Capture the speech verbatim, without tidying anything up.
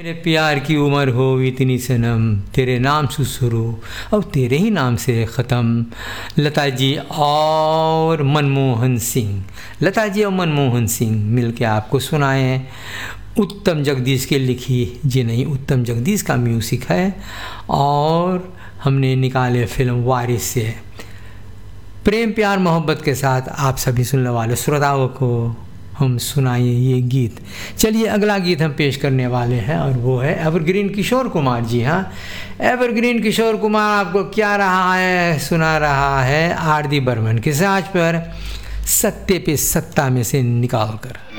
मेरे प्यार की उम्र हो इतनी सनम, तेरे नाम से शुरू और तेरे ही नाम से ख़त्म। लता जी और मनमोहन सिंह, लता जी और मनमोहन सिंह मिलके आपको सुनाए हैं। उत्तम जगदीश के लिखी जी नहीं, उत्तम जगदीश का म्यूज़िक है और हमने निकाले फिल्म वारिस से। प्रेम प्यार मोहब्बत के साथ आप सभी सुनने वाले श्रोताओं को हम सुनाइए ये गीत। चलिए अगला गीत हम पेश करने वाले हैं और वो है एवरग्रीन किशोर कुमार जी। हाँ, एवरग्रीन किशोर कुमार आपको क्या रहा है, सुना रहा है आर डी बर्मन के साज पर सत्ते पे सत्ता में से निकाल कर।